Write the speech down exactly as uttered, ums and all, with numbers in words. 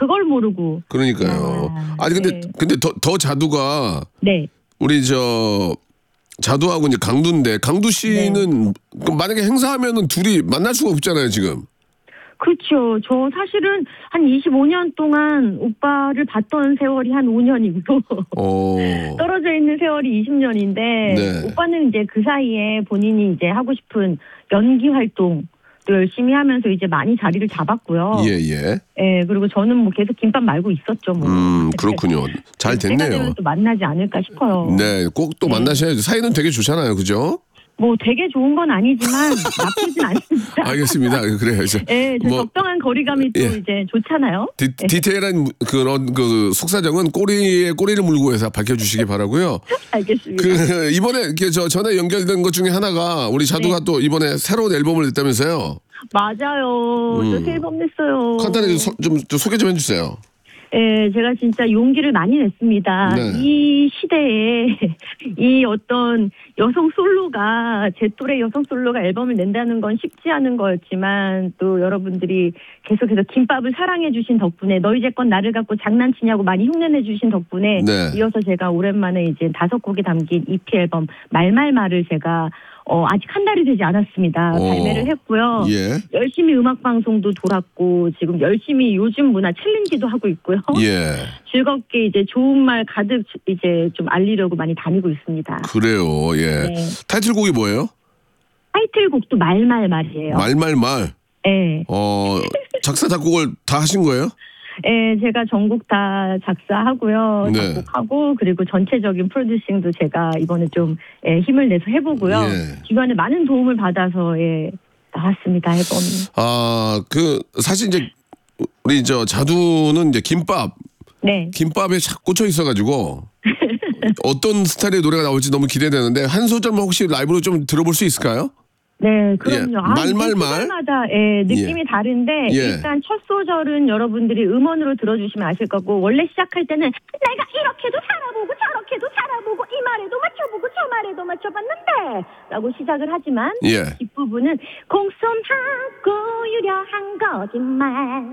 그걸 모르고. 그러니까요. 아, 아니 근데 네. 근데 더 더 자두가 네. 우리 저 자두하고 이제 강두인데 강두 씨는 그 만약에 행사하면은 둘이 만날 수가 없잖아요 지금. 그렇죠. 저 사실은 한 이십오 년 동안 오빠를 봤던 세월이 한 오 년이고 어. 떨어져 있는 세월이 이십 년인데 네. 오빠는 이제 그 사이에 본인이 이제 하고 싶은 연기 활동 또 열심히 하면서 이제 많이 자리를 잡았고요. 예, 예. 예, 그리고 저는 뭐 계속 김밥 말고 있었죠, 뭐. 음, 그렇군요. 잘 때가 되면 됐네요. 또 만나지 않을까 싶어요. 네, 꼭 또 네. 만나셔야죠. 사이는 되게 좋잖아요. 그죠? 뭐 되게 좋은 건 아니지만 나쁘진 않습니다. 알겠습니다. 그래요. 이제 예, 저 뭐, 적당한 거리감이 또 예. 이제 좋잖아요. 디, 예. 디테일한 그런 그 속사정은 꼬리에 꼬리를 물고 해서 밝혀주시기 바라고요. 알겠습니다. 그 이번에 이렇게 저 전에 연결된 것 중에 하나가 우리 자두가 네. 또 이번에 새로운 앨범을 냈다면서요. 맞아요. 음. 저 새 앨범 냈어요. 간단히 좀, 소- 좀, 좀 소개 좀 해주세요. 예, 제가 진짜 용기를 많이 냈습니다. 네. 이 시대에 이 어떤 여성 솔로가 제 또래 여성 솔로가 앨범을 낸다는 건 쉽지 않은 거였지만 또 여러분들이 계속해서 김밥을 사랑해 주신 덕분에 너 이제 건 나를 갖고 장난치냐고 많이 흉내내 주신 덕분에 네. 이어서 제가 오랜만에 이제 다섯 곡이 담긴 이피 앨범 말말말을 제가 어, 아직 한 달이 되지 않았습니다. 오. 발매를 했고요. 예. 열심히 음악 방송도 돌았고 지금 열심히 요즘 문화 챌린지도 하고 있고요. 예. 즐겁게 이제 좋은 말 가득 이제 좀 알리려고 많이 다니고 있습니다. 그래요. 예. 네. 타이틀곡이 뭐예요? 타이틀곡도 말말말이에요. 말말말. 네. 어, 작사, 작곡을 다 하신 거예요? 네, 제가 전곡 다 작사하고요, 네. 작곡하고 그리고 전체적인 프로듀싱도 제가 이번에 좀 예, 힘을 내서 해보고요. 예. 주변에 많은 도움을 받아서 예, 나왔습니다 앨범이. 아, 그, 사실 이제, 우리 저 자두는 이제 김밥, 네. 김밥에 착 꽂혀 있어가지고, 어떤 스타일의 노래가 나올지 너무 기대되는데, 한 소절만 혹시 라이브로 좀 들어볼 수 있을까요? 네, 그럼요. 예, 아, 말말말. 마다 예, 느낌이 예. 다른데 예. 일단 첫 소절은 여러분들이 음원으로 들어주시면 아실 거고 원래 시작할 때는 내가 이렇게도 살아보고 저렇게도 살아보고 이 말에도 맞춰보고 저 말에도 맞춰봤는데 라고 시작을 하지만 예. 뒷부분은 공손하고 유려한 거짓말